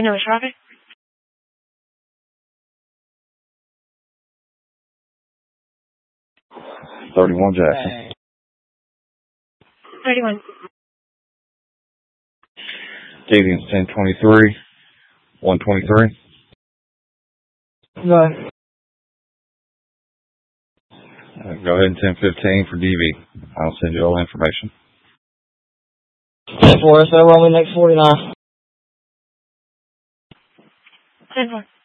No traffic. 31 Jackson. 31. Gideon's 1023. 123. Right. Go ahead and 1015 for DV. I'll send you all the information. 10-4, so we're only next 49. 10-4.